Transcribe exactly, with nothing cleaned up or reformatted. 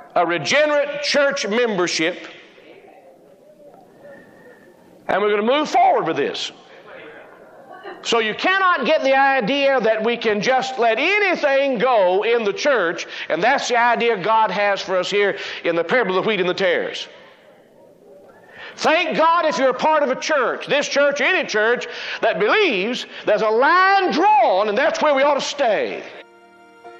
a regenerate church membership. And we're going to move forward with this. So you cannot get the idea that we can just let anything go in the church, and that's the idea God has for us here in the parable of the wheat and the tares. Thank God if you're a part of a church, this church or any church, that believes there's a line drawn and that's where we ought to stay.